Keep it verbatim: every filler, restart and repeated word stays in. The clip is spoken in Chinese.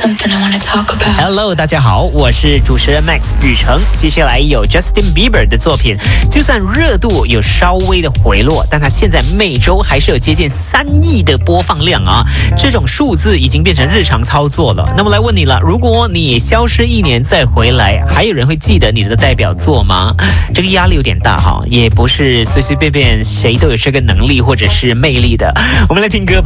Hello， 大家好，我是主持人 Max 雨成。接下来有 Justin Bieber 的作品，就算热度有稍微的回落，但他现在每周还是有接近三亿的播放量啊！这种数字已经变成日常操作了。那么来问你了，如果你消失一年再回来，还有人会记得你的代表作吗？这个压力有点大哈，也不是随随便便谁都有这个能力或者是魅力的。我们来听歌吧。